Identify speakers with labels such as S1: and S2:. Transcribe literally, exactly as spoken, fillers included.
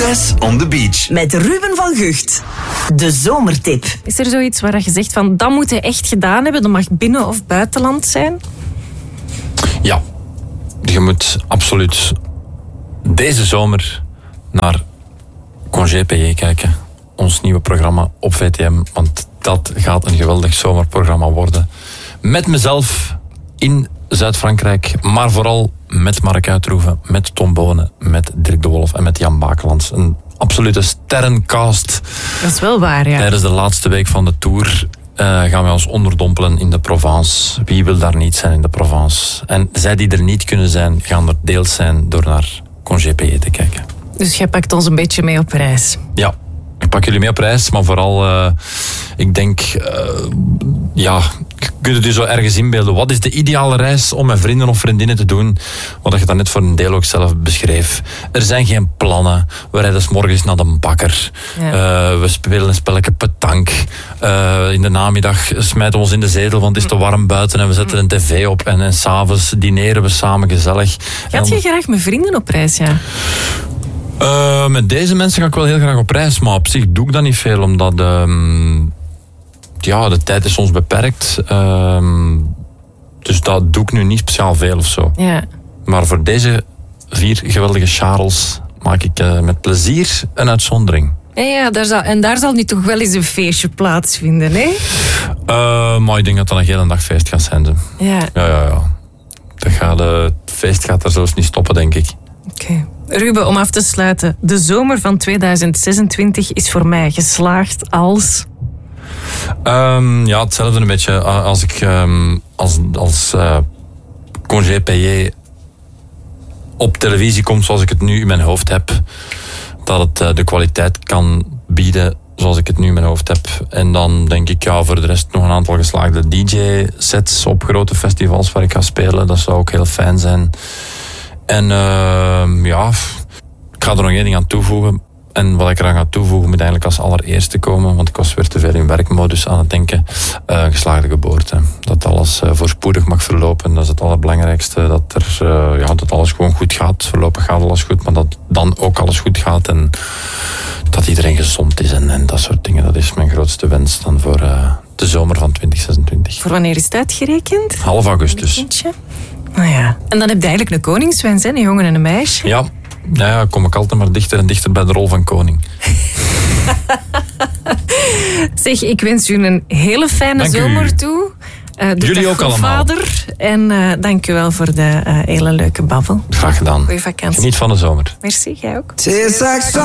S1: Stress on the beach.
S2: Met Ruben van Gucht. De zomertip.
S3: Is er zoiets waar je zegt van, dat moet je echt gedaan hebben? Dat mag binnen- of buitenland zijn?
S4: Ja. Je moet absoluut deze zomer naar Congé Payé kijken. Ons nieuwe programma op V T M. Want dat gaat een geweldig zomerprogramma worden. Met mezelf in Zuid-Frankrijk. Maar vooral met Mark Uitroeven, met Tom Bonen, met Dirk de Wolf en met Jan Bakelands. Een absolute sterrencast.
S3: Dat is wel waar, ja.
S4: Tijdens de laatste week van de tour uh, gaan wij ons onderdompelen in de Provence. Wie wil daar niet zijn in de Provence? En zij die er niet kunnen zijn, gaan er deels zijn door naar Congé Payé te kijken.
S3: Dus jij pakt ons een beetje mee op reis.
S4: Ja, ik pak jullie mee op reis, maar vooral, uh, ik denk, uh, ja, je kunt het je zo ergens inbeelden. Wat is de ideale reis om met vrienden of vriendinnen te doen? Wat je dan net voor een deel ook zelf beschreef. Er zijn geen plannen. We rijden 's morgens naar de bakker. Ja. Uh, we spelen een spelletje petank. Uh, in de namiddag smijten we ons in de zetel, want het is te warm buiten en we zetten een tv op. En, en s'avonds dineren we samen gezellig.
S3: Gaat je graag met vrienden op reis, ja?
S4: Uh, met deze mensen ga ik wel heel graag op reis, maar op zich doe ik dat niet veel, omdat um, ja, de tijd is soms beperkt. Um, dus dat doe ik nu niet speciaal veel of zo.
S3: Ja.
S4: Maar voor deze vier geweldige Charles maak ik uh, met plezier een uitzondering.
S3: Ja, ja daar zal, en daar zal nu toch wel eens een feestje plaatsvinden, hè?
S4: Uh, maar ik denk dat dat een hele dag feest gaat zijn. Zo.
S3: Ja.
S4: Ja, ja, ja. Dat gaat, uh, het feest gaat er zelfs niet stoppen, denk ik.
S3: Oké. Okay. Ruben, om af te sluiten. De zomer van tweeduizend zesentwintig is voor mij geslaagd als...
S4: Um, ja, hetzelfde een beetje. Als ik um, als, als uh, Congé Payé op televisie komt zoals ik het nu in mijn hoofd heb. Dat het uh, de kwaliteit kan bieden zoals ik het nu in mijn hoofd heb. En dan denk ik, ja, voor de rest nog een aantal geslaagde D J-sets op grote festivals waar ik ga spelen. Dat zou ook heel fijn zijn. En uh, ja, ik ga er nog één ding aan toevoegen. En wat ik eraan ga toevoegen moet eigenlijk als allereerste komen, want ik was weer te veel in werkmodus aan het denken. Uh, geslaagde geboorte. Dat alles uh, voorspoedig mag verlopen, dat is het allerbelangrijkste. Dat, er, uh, ja, dat alles gewoon goed gaat. Voorlopig gaat alles goed, maar dat dan ook alles goed gaat. En dat iedereen gezond is en, en dat soort dingen. Dat is mijn grootste wens dan voor uh, de zomer van twintig zesentwintig.
S3: Voor wanneer is het uitgerekend?
S4: Half augustus.
S3: Nou ja. En dan heb je eigenlijk een koningswens, hè? Een jongen en een meisje.
S4: Ja. Ja, ja, kom ik altijd maar dichter en dichter bij de rol van koning.
S3: Zeg, ik wens u een hele fijne
S4: dank
S3: zomer
S4: u.
S3: toe. Uh,
S4: Jullie ook allemaal.
S3: Vader. En uh, dank u wel voor de uh, hele leuke babbel.
S4: Graag gedaan.
S3: Goeie vakantie.
S4: Geniet van de zomer.
S3: Merci, jij ook.